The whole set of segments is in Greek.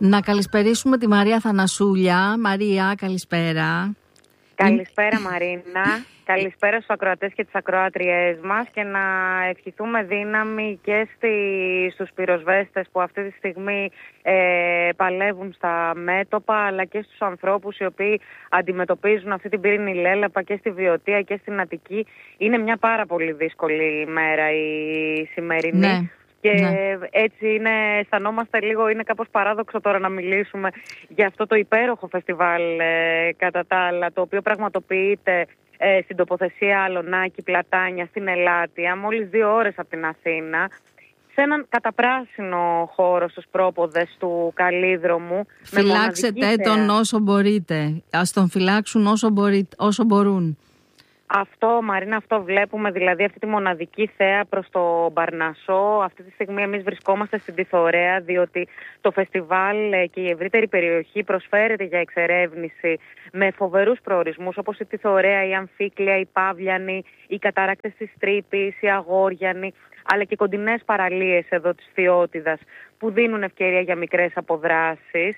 Να καλησπερίσουμε τη Μαρία Θανασούλια. Μαρία, καλησπέρα. Καλησπέρα Μαρίνα, καλησπέρα στους ακροατές και τις ακροάτριές μας και να ευχηθούμε δύναμη και στους πυροσβέστες που αυτή τη στιγμή παλεύουν στα μέτωπα, αλλά και στους ανθρώπους οι οποίοι αντιμετωπίζουν αυτή την πύρινη λέλαπα και στη Βιωτία και στην Αττική. Είναι μια πάρα πολύ δύσκολη ημέρα η σημερινή. Ναι. Και έτσι αισθανόμαστε λίγο, είναι κάπως παράδοξο τώρα να μιλήσουμε για αυτό το υπέροχο φεστιβάλ κατά τα άλλα, το οποίο πραγματοποιείται στην τοποθεσία Αλωνάκη Πλατάνια στην Ελάτια, μόλις 2 ώρες από την Αθήνα, σε έναν καταπράσινο χώρο στους πρόποδες του Καλλίδρομου. Φυλάξετε τον όσο μπορείτε, ας τον φυλάξουν όσο μπορούν. Αυτό, Μαρίνα, αυτό βλέπουμε, δηλαδή αυτή τη μοναδική θέα προς το Μπαρνασό. Αυτή τη στιγμή εμείς βρισκόμαστε στην Τιθωρέα, διότι το φεστιβάλ και η ευρύτερη περιοχή προσφέρεται για εξερεύνηση με φοβερούς προορισμούς, όπως η Τιθωρέα, η Αμφίκλεια, η Παύλιανη, οι καταράκτες της Τρύπης, η Αγόριανη, αλλά και κοντινές παραλίες εδώ της Φιώτιδας, που δίνουν ευκαιρία για μικρές αποδράσεις.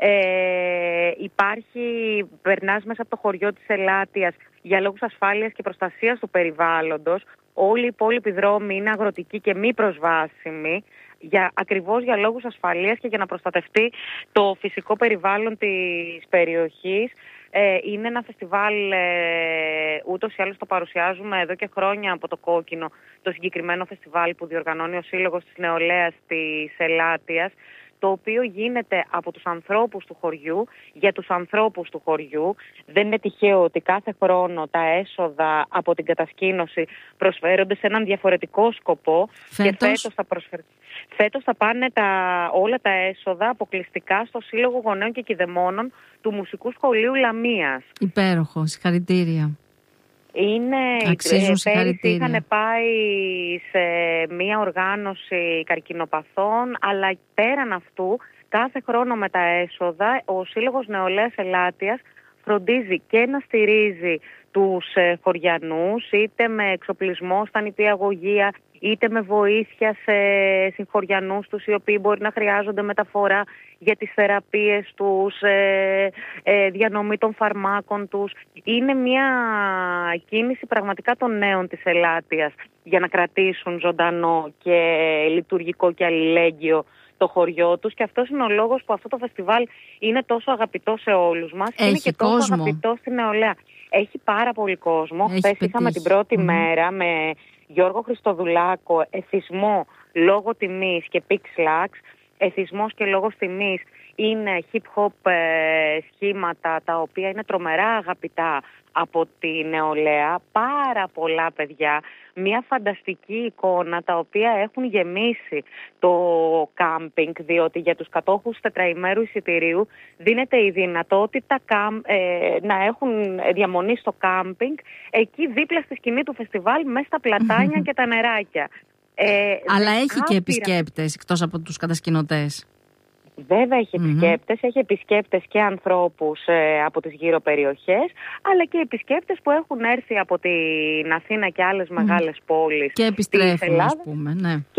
Περνάς μέσα από το χωριό της Ελάτιας για λόγους ασφάλειας και προστασίας του περιβάλλοντος. Όλοι οι υπόλοιποι δρόμοι είναι αγροτικοί και μη προσβάσιμοι, ακριβώς για λόγους ασφαλείας και για να προστατευτεί το φυσικό περιβάλλον της περιοχής. Είναι ένα φεστιβάλ, ούτως ή άλλως το παρουσιάζουμε εδώ και χρόνια από το Κόκκινο, το συγκεκριμένο φεστιβάλ που διοργανώνει ο Σύλλογος της Νεολαίας της Ελάτιας, το οποίο γίνεται από τους ανθρώπους του χωριού, για τους ανθρώπους του χωριού. Δεν είναι τυχαίο ότι κάθε χρόνο τα έσοδα από την κατασκήνωση προσφέρονται σε έναν διαφορετικό σκοπό. Φέτος θα πάνε όλα τα έσοδα αποκλειστικά στο Σύλλογο Γονέων και Κηδεμόνων του Μουσικού Σχολείου Λαμίας. Υπέροχο, συγχαρητήρια. Πέρυσι είχαν πάει σε μία οργάνωση καρκινοπαθών, αλλά πέραν αυτού κάθε χρόνο με τα έσοδα ο Σύλλογος Νεολαίας Ελάτιας φροντίζει και να στηρίζει τους χωριανούς, είτε με εξοπλισμό στα νηπιαγωγεία, είτε με βοήθεια σε συγχωριανούς τους οι οποίοι μπορεί να χρειάζονται μεταφορά για τις θεραπείες τους, διανομή των φαρμάκων τους. Είναι μια κίνηση πραγματικά των νέων της Ελάτιας για να κρατήσουν ζωντανό και λειτουργικό και αλληλέγγυο το χωριό τους, και αυτός είναι ο λόγος που αυτό το φεστιβάλ είναι τόσο αγαπητό σε όλους μας. Έχει είναι και κόσμο. τόσο αγαπητό στη νεολαία. Έχει πάρα πολύ κόσμο. Χθες είχαμε την πρώτη μέρα με Γιώργο Χριστοδουλάκο, εθισμό λόγω τιμής και Pixlax. Εθισμός και λόγος τιμής είναι hip-hop σχήματα τα οποία είναι τρομερά αγαπητά από τη νεολαία. Πάρα πολλά παιδιά, μια φανταστική εικόνα, τα οποία έχουν γεμίσει το κάμπινγκ, διότι για τους κατόχους τετραημέρου εισιτηρίου δίνεται η δυνατότητα να έχουν διαμονή στο κάμπινγκ, εκεί δίπλα στη σκηνή του φεστιβάλ, μέσα στα πλατάνια και τα νεράκια. Αλλά έχει και επισκέπτες εκτός από τους κατασκηνωτές. Βέβαια έχει επισκέπτες, έχει επισκέπτες και ανθρώπους από τις γύρω περιοχές, αλλά και επισκέπτες που έχουν έρθει από την Αθήνα και άλλες μεγάλες πόλεις. Και επιστρέφουν, ας πούμε. Ναι. Και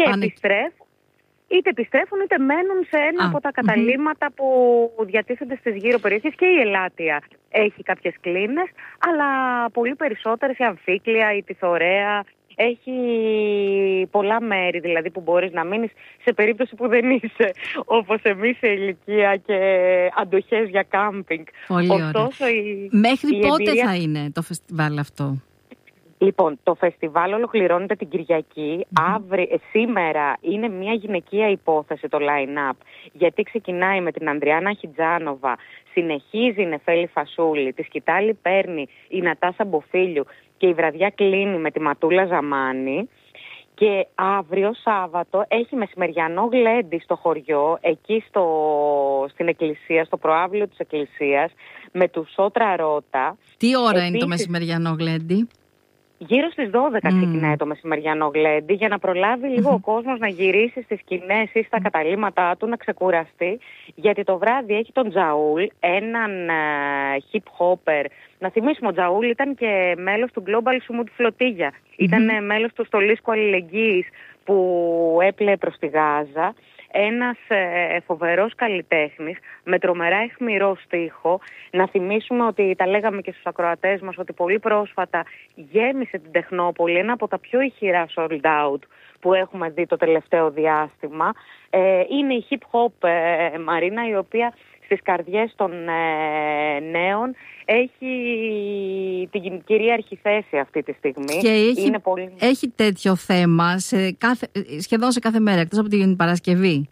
είτε επιστρέφουν είτε μένουν σε ένα από τα καταλύματα που διατίθενται στις γύρω περιοχές. Και η Ελάτια έχει κάποιες κλίνες, αλλά πολύ περισσότερες, η Αμφίκλεια, η Τιθωρέα. Έχει πολλά μέρη δηλαδή που μπορείς να μείνεις σε περίπτωση που δεν είσαι όπως εμείς σε ηλικία και αντοχές για κάμπινγκ. Πολύ ωραία. Μέχρι πότε θα είναι το φεστιβάλ αυτό? Λοιπόν, το φεστιβάλ ολοκληρώνεται την Κυριακή. Σήμερα είναι μια γυναικεία υπόθεση το line-up, γιατί ξεκινάει με την Ανδριάννα Χιτζάνοβα, συνεχίζει η Νεφέλη Φασούλη, τη σκητάλη παίρνει η Νατάσα Μποφίλιου και η βραδιά κλείνει με τη Ματούλα Ζαμάνη. Και αύριο Σάββατο έχει μεσημεριανό γλέντι στο χωριό, εκεί στην εκκλησία, στο προάβλιο της εκκλησίας, με του Σότρα Ρώτα. Τι ώρα είναι το μεσημεριανό γλέντι? Γύρω στις 12 ξεκινάει το μεσημεριανό γλέντι, για να προλάβει λίγο ο κόσμος να γυρίσει στις σκηνές ή στα καταλύματά του, να ξεκουραστεί, γιατί το βράδυ έχει τον Τζαούλ, έναν hip-hopper. Να θυμίσουμε, ο Τζαούλ ήταν και μέλος του Global Summit Flotilla. Ήταν μέλος του στολίσκου αλληλεγγύης που έπλεε προς τη Γάζα. ένας φοβερός καλλιτέχνης με τρομερά αιχμηρό στίχο. Να θυμίσουμε ότι τα λέγαμε και στους ακροατές μας ότι πολύ πρόσφατα γέμισε την Τεχνόπολη, ένα από τα πιο ηχηρά sold out που έχουμε δει το τελευταίο διάστημα. Είναι η hip hop Μαρίνα, η οποία στις καρδιές των νέων έχει την κυρίαρχη θέση αυτή τη στιγμή. Και έχει τέτοιο θέμα σχεδόν σε κάθε μέρα, εκτός από την Παρασκευή.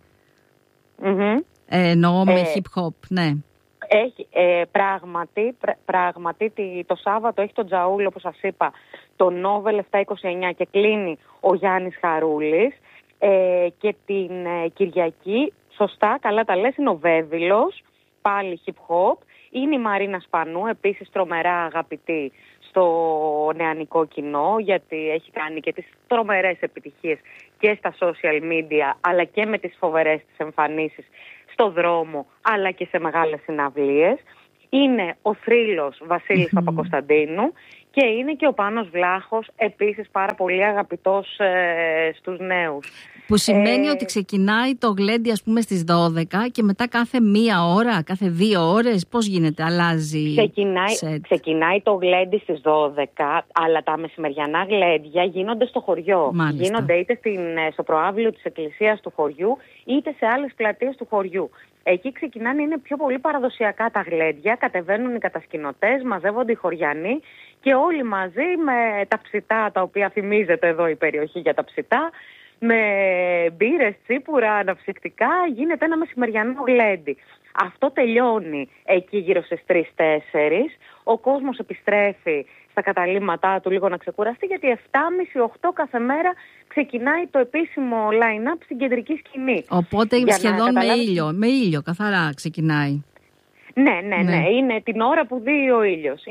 Εννοώ με hip hop, ναι. Έχει, πράγματι το Σάββατο έχει το Τζαούλ, όπως σας είπα, το Νόβελ 729 και κλείνει ο Γιάννης Χαρούλης, και την Κυριακή, σωστά, καλά τα λες, είναι ο Βέβυλος, πάλι hip hop, είναι η Μαρίνα Σπανού, επίσης τρομερά αγαπητή στο νεανικό κοινό, γιατί έχει κάνει και τις τρομερές επιτυχίες και στα social media, αλλά και με τις φοβερές της εμφανίσεις στο δρόμο, αλλά και σε μεγάλες συναυλίες. Είναι ο θρύλος Βασίλης Παπακοσταντίνου και είναι και ο Πάνος Βλάχος, επίσης πάρα πολύ αγαπητός στους νέους. Που σημαίνει ότι ξεκινάει το γλέντι, ας πούμε, στις 12 και μετά κάθε μία ώρα, κάθε 2 ώρες, πώς γίνεται, αλλάζει? Ξεκινάει το γλέντι στις 12, αλλά τα μεσημεριανά γλέντια γίνονται στο χωριό. Μάλιστα. Γίνονται είτε στο προάβλιο της εκκλησίας του χωριού, είτε σε άλλες πλατείες του χωριού. Εκεί ξεκινάνε, είναι πιο πολύ παραδοσιακά τα γλέντια, κατεβαίνουν οι κατασκηνωτές, μαζεύονται οι χωριανοί και όλοι μαζί με τα ψητά, τα οποία θυμίζεται εδώ η περιοχή για τα ψητά, με μπύρες, τσίπουρα, αναψυκτικά, γίνεται ένα μεσημεριανό γλέντι. Αυτό τελειώνει εκεί γύρω στις 3-4. Ο κόσμος επιστρέφει στα καταλήμματά του λίγο να ξεκουραστεί, γιατί 7.30-8 κάθε μέρα ξεκινάει το επίσημο line-up στην κεντρική σκηνή. Οπότε σχεδόν με ήλιο, καθαρά ξεκινάει. Ναι. Είναι την ώρα που δει ο ήλιος.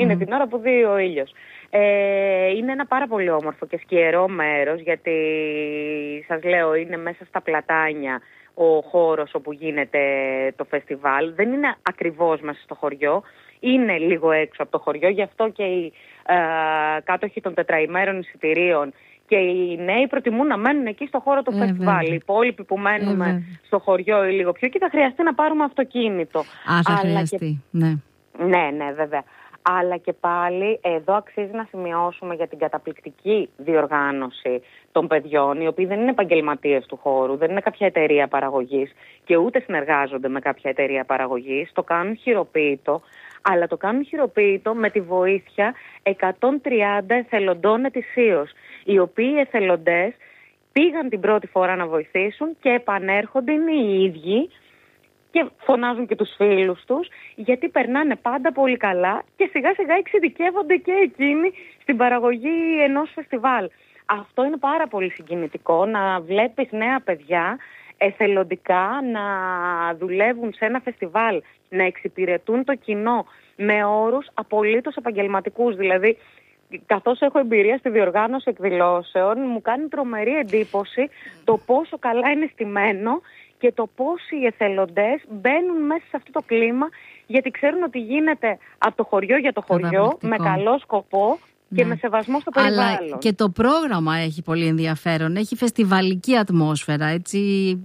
Είναι ένα πάρα πολύ όμορφο και σκιερό μέρος, γιατί σας λέω είναι μέσα στα πλατάνια ο χώρος όπου γίνεται το φεστιβάλ. Δεν είναι ακριβώς μέσα στο χωριό, είναι λίγο έξω από το χωριό, γι' αυτό και οι κάτοχοι των τετραημέρων εισιτηρίων και οι νέοι προτιμούν να μένουν εκεί στο χώρο του φεστιβάλ. Οι υπόλοιποι που μένουμε στο χωριό ή λίγο πιο εκεί θα χρειαστεί να πάρουμε αυτοκίνητο. Θα χρειαστεί, ναι. Ναι, βέβαια. Αλλά και πάλι εδώ αξίζει να σημειώσουμε για την καταπληκτική διοργάνωση των παιδιών, οι οποίοι δεν είναι επαγγελματίες του χώρου, δεν είναι κάποια εταιρεία παραγωγής και ούτε συνεργάζονται με κάποια εταιρεία παραγωγής. Το κάνουν χειροποίητο, αλλά το κάνουν χειροποίητο με τη βοήθεια 130 εθελοντών ετησίως, οι οποίοι εθελοντές πήγαν την πρώτη φορά να βοηθήσουν και επανέρχονται, είναι οι ίδιοι και φωνάζουν και τους φίλους τους, γιατί περνάνε πάντα πολύ καλά και σιγά σιγά εξειδικεύονται και εκείνοι στην παραγωγή ενός φεστιβάλ. Αυτό είναι πάρα πολύ συγκινητικό, να βλέπεις νέα παιδιά εθελοντικά να δουλεύουν σε ένα φεστιβάλ, να εξυπηρετούν το κοινό με όρους απολύτως επαγγελματικούς. Δηλαδή, καθώς έχω εμπειρία στη διοργάνωση εκδηλώσεων, μου κάνει τρομερή εντύπωση το πόσο καλά είναι στημένο και το πώς οι εθελοντές μπαίνουν μέσα σε αυτό το κλίμα, γιατί ξέρουν ότι γίνεται από το χωριό για το χωριό, με καλό σκοπό και με σεβασμό στο περιβάλλον. Αλλά και το πρόγραμμα έχει πολύ ενδιαφέρον, έχει φεστιβαλική ατμόσφαιρα, έτσι,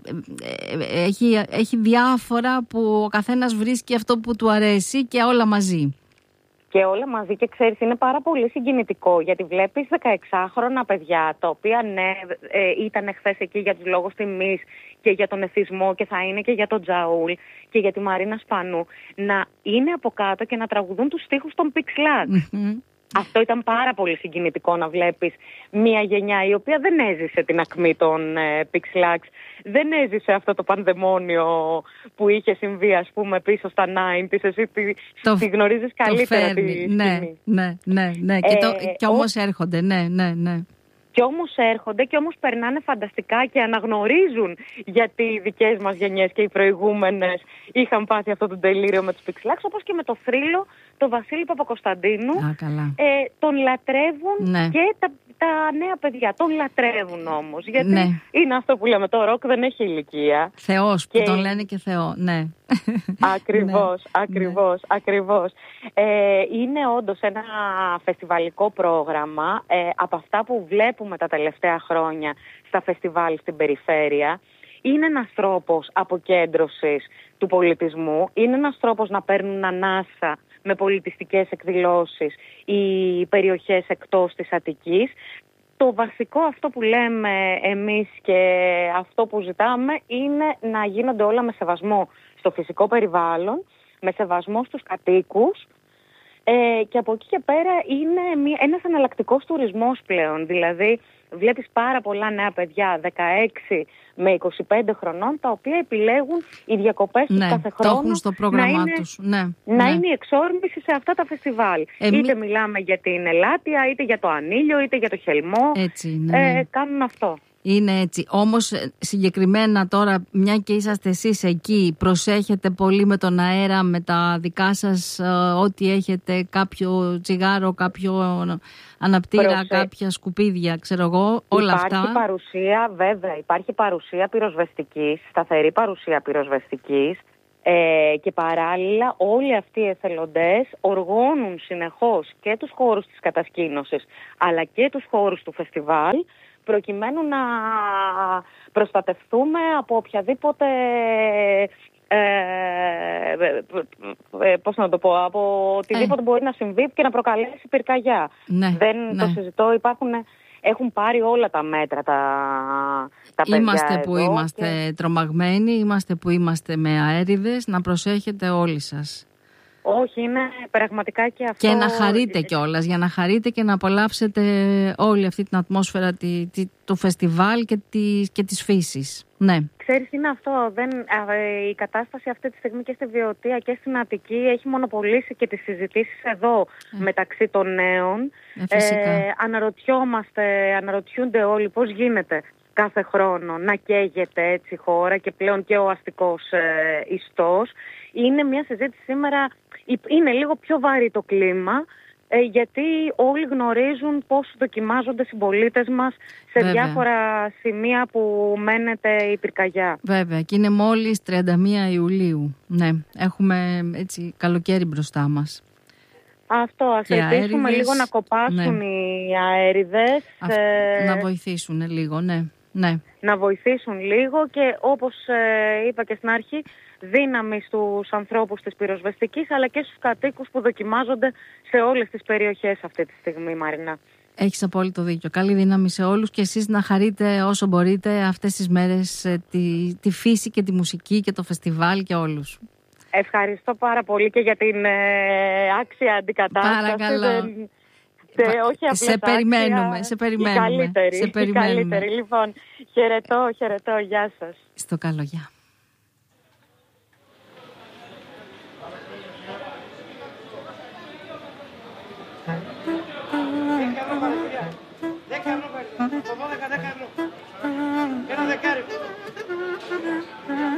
έχει διάφορα που ο καθένας βρίσκει αυτό που του αρέσει και όλα μαζί. Και όλα μαζί, και ξέρεις, είναι πάρα πολύ συγκινητικό, γιατί βλέπεις 16χρονα παιδιά, τα οποία ήταν χθες εκεί για τους λόγους τιμής και για τον εθισμό και θα είναι και για τον Τζαούλ και για τη Μαρίνα Σπανού, να είναι από κάτω και να τραγουδούν τους στίχους των Pixlax. Αυτό ήταν πάρα πολύ συγκινητικό, να βλέπεις μια γενιά η οποία δεν έζησε την ακμή των Pixlax, δεν έζησε αυτό το πανδαιμόνιο που είχε συμβεί, ας πούμε, πίσω στα 90's. Εσύ τη γνωρίζεις καλύτερα τη στιγμή. Ναι. Και όμως έρχονται, ναι. Και όμως έρχονται και όμως περνάνε φανταστικά και αναγνωρίζουν, γιατί οι δικές μας γενιές και οι προηγούμενες είχαν πάθει αυτό το τελείριο με τους Pixlax, όπως και με το θρύλο, το Βασίλη Παπακοσταντίνου. Τον λατρεύουν και τα νέα παιδιά. Τον λατρεύουν όμως, γιατί είναι αυτό που λέμε, το ροκ δεν έχει ηλικία. Θεός, που τον λένε και Θεό, ναι. Ακριβώς. Είναι όντως ένα φεστιβαλικό πρόγραμμα, από αυτά που βλέπουμε τα τελευταία χρόνια στα φεστιβάλ στην περιφέρεια. είναι ένας τρόπος αποκέντρωσης του πολιτισμού, είναι ένας τρόπος να παίρνουν ανάσα με πολιτιστικές εκδηλώσεις οι περιοχές εκτός της Αττικής. Το βασικό αυτό που λέμε εμείς και αυτό που ζητάμε είναι να γίνονται όλα με σεβασμό στο φυσικό περιβάλλον, με σεβασμό στους κατοίκους, και από εκεί και πέρα είναι ένας εναλλακτικός τουρισμός πλέον. Δηλαδή βλέπεις πάρα πολλά νέα παιδιά 16 με 25 χρονών, τα οποία επιλέγουν οι διακοπές τους κάθε χρόνο. Το έχουν στο πρόγραμμά τους. Να είναι η εξόρμηση σε αυτά τα φεστιβάλ. Είτε μιλάμε για την Ελάτια, είτε για το Ανήλιο, είτε για το Χελμό. Έτσι, κάνουν αυτό. Είναι έτσι. Όμως συγκεκριμένα τώρα, μια και είσαστε εσείς εκεί, προσέχετε πολύ με τον αέρα, με τα δικά σας, ό,τι έχετε, κάποιο τσιγάρο, κάποιο αναπτήρα, κάποια σκουπίδια, ξέρω εγώ, όλα αυτά. Υπάρχει παρουσία, βέβαια, υπάρχει παρουσία πυροσβεστικής, σταθερή παρουσία πυροσβεστικής, και παράλληλα όλοι αυτοί οι εθελοντές οργώνουν συνεχώς και τους χώρους της κατασκήνωσης αλλά και τους χώρους του φεστιβάλ, προκειμένου να προστατευτούμε από οποιαδήποτε, από οτιδήποτε μπορεί να συμβεί και να προκαλέσει πυρκαγιά. Το συζητώ, έχουν πάρει όλα τα μέτρα τα παιδιά. Είμαστε που είμαστε τρομαγμένοι, είμαστε που είμαστε με αέριδες, να προσέχετε όλοι σας. Όχι, είναι πραγματικά και αυτό. Και να χαρείτε κιόλας, για να χαρείτε και να απολαύσετε όλη αυτή την ατμόσφαιρα του φεστιβάλ και της φύσης. Ναι. Ξέρεις, είναι αυτό. Η κατάσταση αυτή τη στιγμή και στη Βιωτία και στην Αττική έχει μονοπολίσει και τις συζητήσεις εδώ μεταξύ των νέων. Αναρωτιούνται όλοι πώς γίνεται κάθε χρόνο να καίγεται έτσι η χώρα και πλέον και ο αστικός ιστός. Είναι μια συζήτηση σήμερα, είναι λίγο πιο βαρύ το κλίμα, γιατί όλοι γνωρίζουν πώς δοκιμάζονται οι συμπολίτες μας σε διάφορα σημεία που μένεται η πυρκαγιά. Βέβαια, και είναι μόλις 31 Ιουλίου. Ναι, έχουμε έτσι καλοκαίρι μπροστά μας. Αυτό, ας ελπίσουμε λίγο να κοπάσουν οι αέριδες. Να βοηθήσουν λίγο, ναι. Να βοηθήσουν λίγο και όπως είπα και στην αρχή, δύναμη στους ανθρώπους της πυροσβεστικής αλλά και στους κατοίκους που δοκιμάζονται σε όλες τις περιοχές αυτή τη στιγμή, Μαρίνα. Έχεις απόλυτο δίκιο. Καλή δύναμη σε όλους και εσείς να χαρείτε όσο μπορείτε αυτές τις μέρες τη φύση και τη μουσική και το φεστιβάλ και όλους. Ευχαριστώ πάρα πολύ και για την άξια αντικατάσταση. Παρακαλώ. Όχι απλώς σε περιμένουμε. Η καλύτερη. Λοιπόν, χαιρετώ. Γεια σας. Στο καλό, γεια. Ένα δεκάρι.